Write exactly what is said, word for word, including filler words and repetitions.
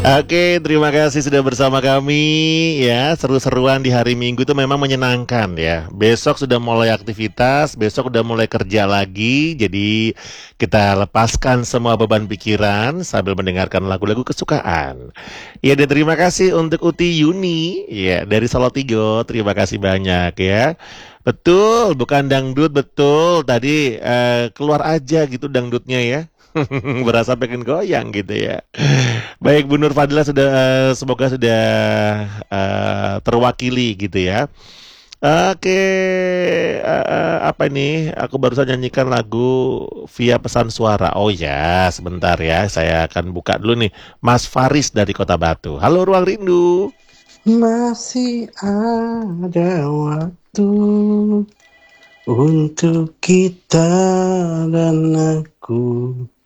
Oke, terima kasih sudah bersama kami ya. Seru-seruan di hari Minggu itu memang menyenangkan ya. Besok sudah mulai aktivitas, besok udah mulai kerja lagi. Jadi kita lepaskan semua beban pikiran sambil mendengarkan lagu-lagu kesukaan. Ya, dan terima kasih untuk Uti Yuni ya dari Salatiga. Terima kasih banyak ya. Betul, bukan dangdut betul. Tadi eh, keluar aja gitu dangdutnya ya. Berasa pengen goyang gitu ya. Baik Bu Nur Fadila sudah eh, semoga sudah eh, terwakili gitu ya. Oke, eh, eh, apa ini? Aku barusan nyanyikan lagu via pesan suara. Oh ya, sebentar ya. Saya akan buka dulu nih. Mas Faris dari Kota Batu. Halo Ruang Rindu. Masih ada waktu untuk kita dan aku